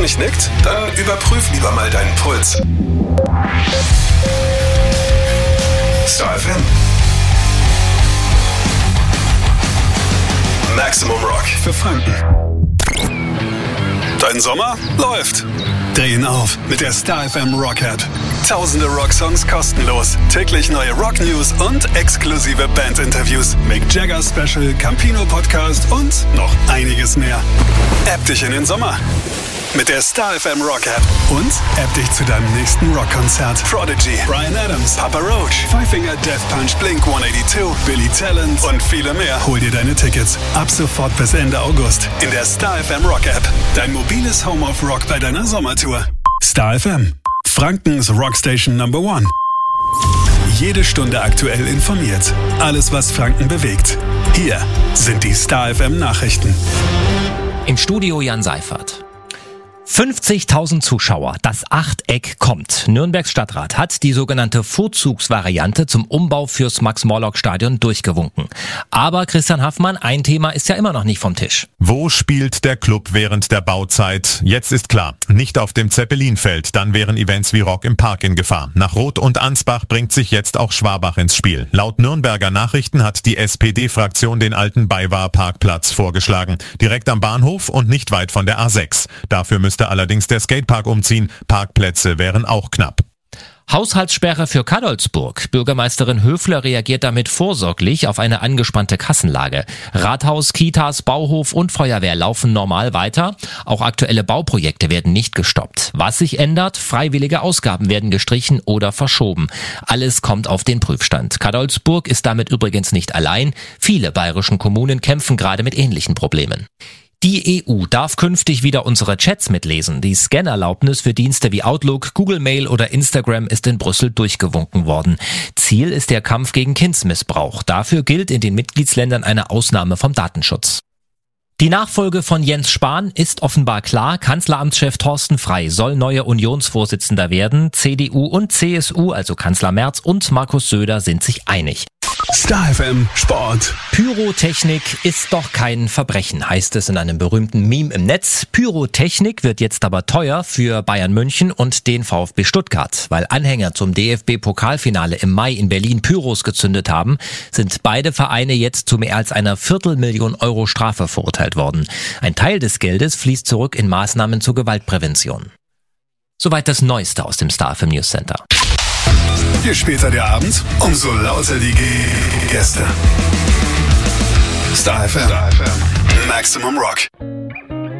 nicht nickt? Dann überprüf lieber mal deinen Puls. Star FM. Maximum Rock für Franken. Dein Sommer läuft. Dreh ihn auf mit der Star FM Rock App. Tausende Rocksongs kostenlos. Täglich neue Rock News und exklusive Bandinterviews. Mick Jagger Special, Campino Podcast und noch einiges mehr. App dich in den Sommer mit der Star FM Rock App und App dich zu deinem nächsten Rockkonzert. Prodigy, Bryan Adams, Papa Roach, Five Finger Death Punch, Blink 182, Billy Talent und viele mehr. Hol dir deine Tickets ab sofort bis Ende August in der Star FM Rock App. Dein mobiles Home of Rock bei deiner Sommertour. Star FM, Frankens Rockstation Number 1. Jede Stunde aktuell informiert. Alles, was Franken bewegt. Hier sind die Star FM Nachrichten. Im Studio Jan Seifert. 50.000 Zuschauer, das Achteck kommt. Nürnbergs Stadtrat hat die sogenannte Vorzugsvariante zum Umbau fürs Max-Morlock-Stadion durchgewunken. Aber Christian Haffmann, ein Thema ist ja immer noch nicht vom Tisch. Wo spielt der Club während der Bauzeit? Jetzt ist klar, nicht auf dem Zeppelinfeld, dann wären Events wie Rock im Park in Gefahr. Nach Roth und Ansbach bringt sich jetzt auch Schwabach ins Spiel. Laut Nürnberger Nachrichten hat die SPD-Fraktion den alten BayWa-Parkplatz vorgeschlagen. Direkt am Bahnhof und nicht weit von der A6. Dafür müsste allerdings der Skatepark umziehen. Parkplätze wären auch knapp. Haushaltssperre für Cadolzburg. Bürgermeisterin Höfler reagiert damit vorsorglich auf eine angespannte Kassenlage. Rathaus, Kitas, Bauhof und Feuerwehr laufen normal weiter. Auch aktuelle Bauprojekte werden nicht gestoppt. Was sich ändert? Freiwillige Ausgaben werden gestrichen oder verschoben. Alles kommt auf den Prüfstand. Cadolzburg ist damit übrigens nicht allein. Viele bayerischen Kommunen kämpfen gerade mit ähnlichen Problemen. Die EU darf künftig wieder unsere Chats mitlesen. Die Scannerlaubnis für Dienste wie Outlook, Google Mail oder Instagram ist in Brüssel durchgewunken worden. Ziel ist der Kampf gegen Kindsmissbrauch. Dafür gilt in den Mitgliedsländern eine Ausnahme vom Datenschutz. Die Nachfolge von Jens Spahn ist offenbar klar. Kanzleramtschef Thorsten Frey soll neuer Unionsvorsitzender werden. CDU und CSU, also Kanzler Merz und Markus Söder, sind sich einig. Star FM Sport. Pyrotechnik ist doch kein Verbrechen, heißt es in einem berühmten Meme im Netz. Pyrotechnik wird jetzt aber teuer für Bayern München und den VfB Stuttgart. Weil Anhänger zum DFB-Pokalfinale im Mai in Berlin Pyros gezündet haben, sind beide Vereine jetzt zu mehr als einer 250.000 Euro Strafe verurteilt worden. Ein Teil des Geldes fließt zurück in Maßnahmen zur Gewaltprävention. Soweit das Neueste aus dem Star FM News Center. Je später der Abend, umso lauter die Gäste. Star FM. Maximum Rock.